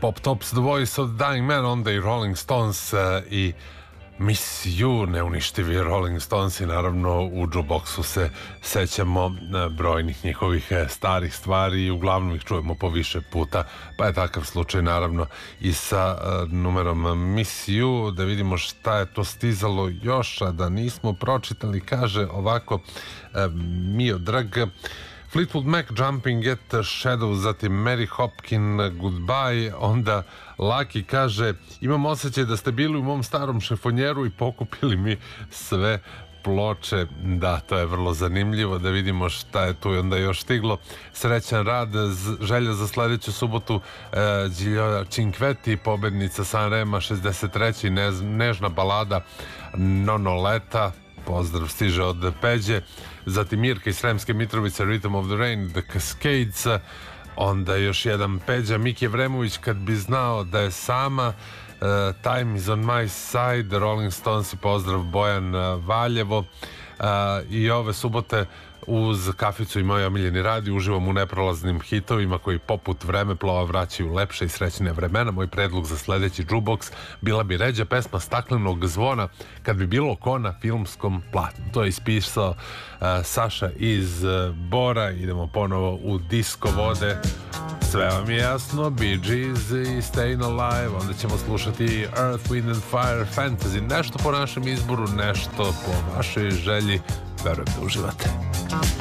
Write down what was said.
Pop Tops, The Voice of the Dying Man, onda i Rolling Stones i Miss You, neuništivi Rolling Stones, i naravno u Jukeboxu se sećamo brojnih njihovih starih stvari i uglavnom ih čujemo po više puta, pa je takav slučaj naravno i sa numerom Miss You. Da vidimo šta je to stizalo još, a da nismo pročitali. Kaže ovako Mio Drag: Fleetwood Mac, Jumping at Shadows, zatim Mary Hopkin, Goodbye. Onda Lucky kaže: imam osjećaj da ste bili u mom starom šefonjeru i pokupili mi sve ploče. Da, to je vrlo zanimljivo. Da vidimo šta je tu. I onda još stiglo: srećan rad, želja za sledeću subotu, Giglio Cinquetti, pobednica Sanrema 63. Nežna balada Nono Leta. Pozdrav stiže od Peđe. Zatim Mirka iz Sremske Mitrovice, Rhythm of the Rain, The Cascades. Onda još jedan Peđa, Miki Vremović, Kad bi znao da je sama, Time is on my side, Rolling Stones. I pozdrav Bojan, Valjevo. I ove subote uz kaficu i moj omiljeni radio uživam u neprolaznim hitovima koji poput Vremeplova vraćaju lepše i srećne vremena. Moj predlog za sledeći jukebox bila bi ređa pesma Staklenog zvona, Kad bi bilo ko na filmskom platnu. To je ispisao Saša iz Bora. Idemo ponovo u disco vode. Sve vam je jasno, Bee Gees i Stayin' Alive. Onda ćemo slušati Earth, Wind and Fire, Fantasy. Nešto po našem izboru, nešto po vašoj želji. Verujem da uživate.